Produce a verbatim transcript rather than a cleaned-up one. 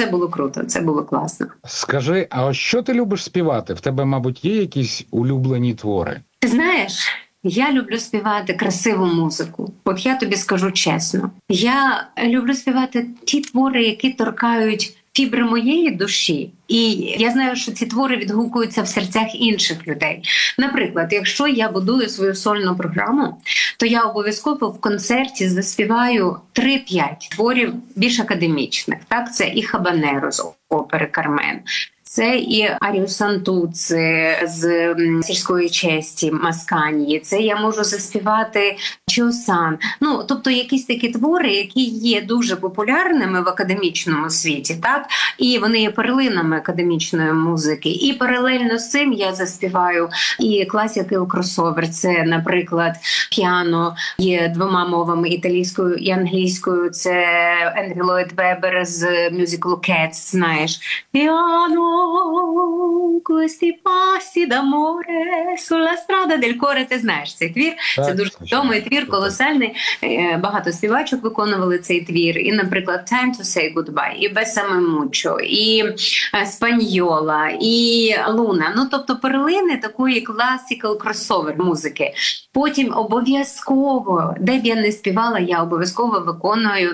це було круто, це було класно. Скажи, а що ти любиш співати? В тебе, мабуть, є якісь улюблені твори? Ти знаєш, я люблю співати красиву музику. От я тобі скажу чесно. Я люблю співати ті твори, які торкають фібри моєї душі. І я знаю, що ці твори відгукуються в серцях інших людей. Наприклад, якщо я будую свою сольну програму, то я обов'язково в концерті заспіваю три-п'ять творів більш академічних. Так, це і «Хабанеро» з опери «Кармен», це і Арію Сантуци з сільської честі Масканії, це я можу заспівати Чосан. Ну, тобто якісь такі твори, які є дуже популярними в академічному світі, так? І вони є перлинами академічної музики. І паралельно з цим я заспіваю і класики у кросовер. Це, наприклад, піано є двома мовами, італійською і англійською. Це Ендрю Ллойд Вебер з мюзиклу «Cats», знаєш. Піано questi passi d'amore sulla strada del cuore. Ти знаєш цей твір. Так, це дуже відомий твір, колосальний. Багато співачок виконували цей твір. І, наприклад, «Time to say goodbye», і «Besame mucho», і «Спаньола», і «Луна». Ну, тобто перлини такої класикал кросовер музики. Потім обов'язково, де б я не співала, я обов'язково виконую